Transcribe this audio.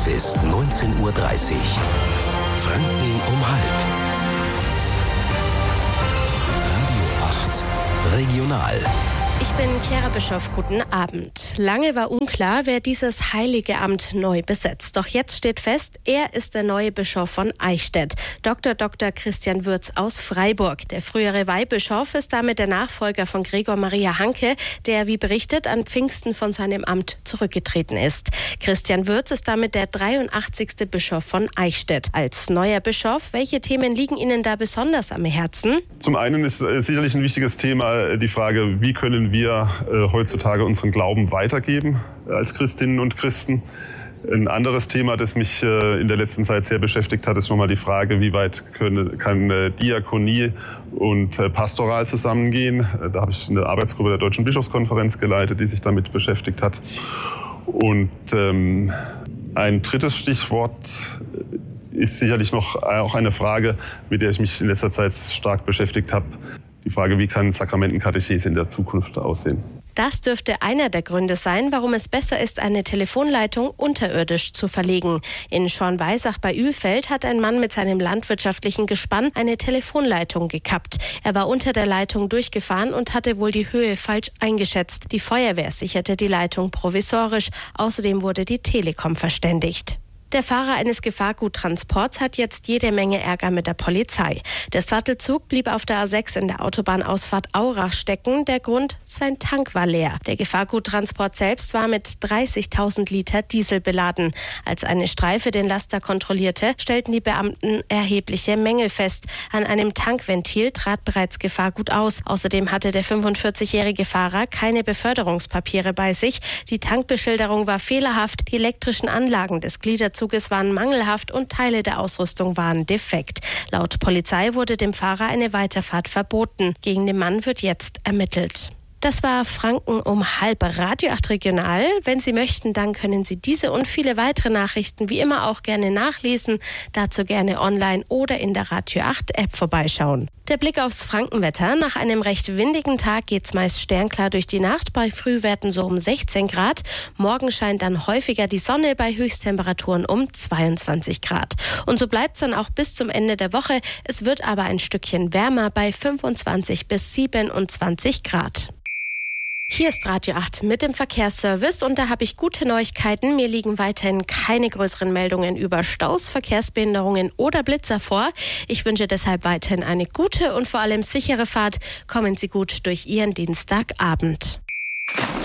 Es ist 19:30 Uhr. Franken um halb. Radio 8 Regional. Ich bin Chiara Bischoff, guten Abend. Lange war unklar, wer dieses heilige Amt neu besetzt. Doch jetzt steht fest, er ist der neue Bischof von Eichstätt, Dr. Christian Würz aus Freiburg. Der frühere Weihbischof ist damit der Nachfolger von Gregor Maria Hanke, der, wie berichtet, an Pfingsten von seinem Amt zurückgetreten ist. Christian Würz ist damit der 83. Bischof von Eichstätt. Als neuer Bischof, welche Themen liegen Ihnen da besonders am Herzen? Zum einen ist sicherlich ein wichtiges Thema die Frage, wie können wir heutzutage unseren Glauben weitergeben als Christinnen und Christen. Ein anderes Thema, das mich in der letzten Zeit sehr beschäftigt hat, ist nochmal die Frage, wie weit kann Diakonie und Pastoral zusammengehen. Da habe ich eine Arbeitsgruppe der Deutschen Bischofskonferenz geleitet, die sich damit beschäftigt hat. Und ein drittes Stichwort ist sicherlich noch auch eine Frage, mit der ich mich in letzter Zeit stark beschäftigt habe. Die Frage, wie kann Sakramentenkatechese in der Zukunft aussehen? Das dürfte einer der Gründe sein, warum es besser ist, eine Telefonleitung unterirdisch zu verlegen. In Schornweisach bei Ölfeld hat ein Mann mit seinem landwirtschaftlichen Gespann eine Telefonleitung gekappt. Er war unter der Leitung durchgefahren und hatte wohl die Höhe falsch eingeschätzt. Die Feuerwehr sicherte die Leitung provisorisch. Außerdem wurde die Telekom verständigt. Der Fahrer eines Gefahrguttransports hat jetzt jede Menge Ärger mit der Polizei. Der Sattelzug blieb auf der A6 in der Autobahnausfahrt Aurach stecken. Der Grund, sein Tank war leer. Der Gefahrguttransport selbst war mit 30.000 Liter Diesel beladen. Als eine Streife den Laster kontrollierte, stellten die Beamten erhebliche Mängel fest. An einem Tankventil trat bereits Gefahrgut aus. Außerdem hatte der 45-jährige Fahrer keine Beförderungspapiere bei sich. Die Tankbeschilderung war fehlerhaft. Die elektrischen Anlagen des Gliederzuges waren mangelhaft und Teile der Ausrüstung waren defekt. Laut Polizei wurde dem Fahrer eine Weiterfahrt verboten. Gegen den Mann wird jetzt ermittelt. Das war Franken um halb, Radio 8 Regional. Wenn Sie möchten, dann können Sie diese und viele weitere Nachrichten wie immer auch gerne nachlesen. Dazu gerne online oder in der Radio 8 App vorbeischauen. Der Blick aufs Frankenwetter. Nach einem recht windigen Tag geht's meist sternklar durch die Nacht, bei Frühwerten so um 16 Grad. Morgen scheint dann häufiger die Sonne bei Höchsttemperaturen um 22 Grad. Und so bleibt's dann auch bis zum Ende der Woche. Es wird aber ein Stückchen wärmer bei 25 bis 27 Grad. Hier ist Radio 8 mit dem Verkehrsservice und da habe ich gute Neuigkeiten. Mir liegen weiterhin keine größeren Meldungen über Staus, Verkehrsbehinderungen oder Blitzer vor. Ich wünsche deshalb weiterhin eine gute und vor allem sichere Fahrt. Kommen Sie gut durch Ihren Dienstagabend.